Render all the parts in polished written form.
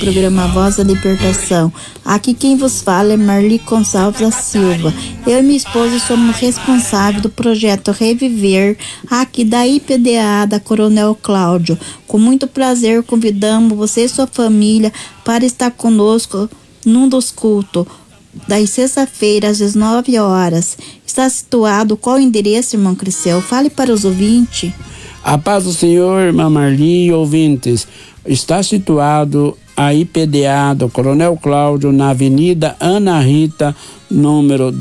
programa Voz da Libertação. Aqui quem vos fala é Marli Gonçalves da Silva. Eu e minha esposa somos responsáveis do projeto Reviver, aqui da IPDA da Coronel Cláudio. Com muito prazer convidamos você e sua família para estar conosco num dos cultos, das sexta-feiras às 19 horas. Está situado qual o endereço, irmão Criceu? Fale para os ouvintes. A paz do Senhor, irmã Marli e ouvintes. Está situado a IPDA do Coronel Cláudio na Avenida Ana Rita, número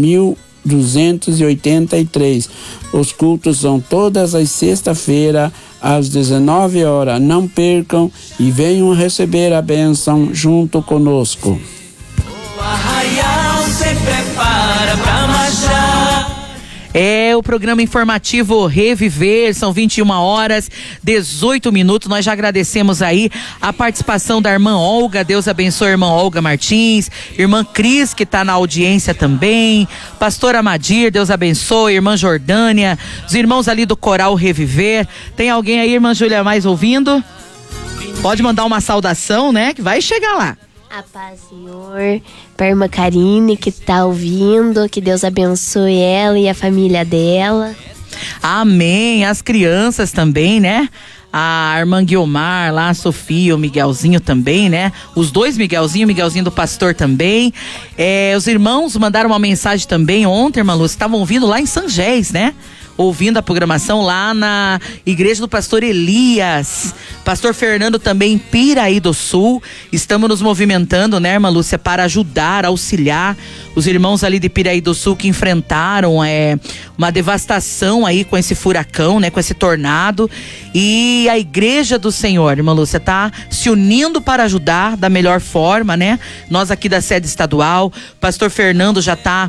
2283. Os cultos são todas as sexta-feiras às 19 horas. Não percam e venham receber a bênção junto conosco. O arraial se prepara pra marchar. É o programa informativo Reviver, são 21 horas, 18 minutos. Nós já agradecemos aí a participação da irmã Olga, Deus abençoe a irmã Olga Martins, irmã Cris, que está na audiência também, pastor Amadir, Deus abençoe, irmã Jordânia, os irmãos ali do Coral Reviver. Tem alguém aí, irmã Júlia, mais ouvindo? Pode mandar uma saudação, né, que vai chegar lá. A paz, Senhor, para a irmã Karine que tá ouvindo, que Deus abençoe ela e a família dela. Amém, as crianças também, né? A irmã Guiomar lá, a Sofia, o Miguelzinho também, né? Os dois Miguelzinho, o Miguelzinho do pastor também. Os irmãos mandaram uma mensagem também ontem, irmã Lúcia, estavam ouvindo lá em Sangés, né? Ouvindo a programação lá na igreja do pastor Elias, pastor Fernando também em Piraí do Sul. Estamos nos movimentando, né, irmã Lúcia, para ajudar, auxiliar os irmãos ali de Piraí do Sul que enfrentaram uma devastação aí com esse furacão, né, com esse tornado. E a igreja do Senhor, irmã Lúcia, tá se unindo para ajudar da melhor forma, né? Nós aqui da sede estadual, pastor Fernando já tá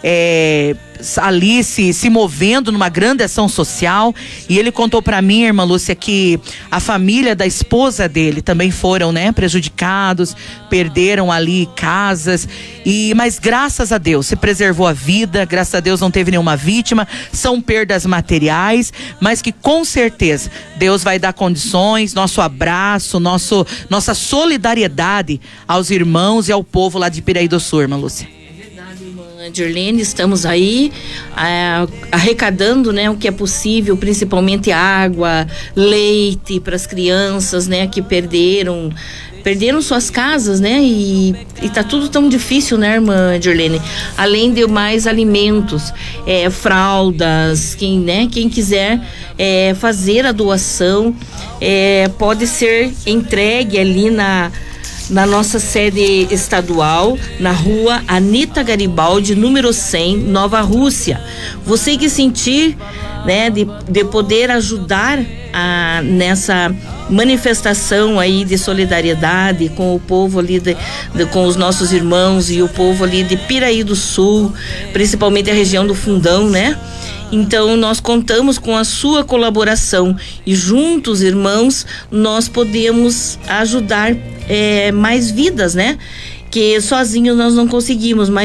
ali se movendo numa grande ação social, e ele contou para mim, irmã Lúcia, que a família da esposa dele também foram, né, prejudicados, perderam ali casas, mas graças a Deus se preservou a vida, graças a Deus não teve nenhuma vítima, são perdas materiais, mas que com certeza Deus vai dar condições, nosso abraço, nossa solidariedade aos irmãos e ao povo lá de Piraí do Sul, irmã Lúcia. Dirlene, estamos aí arrecadando, né, o que é possível, principalmente água, leite para as crianças, né, que perderam suas casas, né, e tá tudo tão difícil, né, irmã Dirlene? Além de mais alimentos, fraldas, quem quiser fazer a doação, pode ser entregue ali na nossa sede estadual, na rua Anita Garibaldi, número 100, Nova Rússia. Você que sentir, né, de poder ajudar nessa manifestação aí de solidariedade com o povo ali, com os nossos irmãos e o povo ali de Piraí do Sul, principalmente a região do Fundão, né? Então nós contamos com a sua colaboração e juntos, irmãos, nós podemos ajudar mais vidas, né? Que sozinhos nós não conseguimos, mas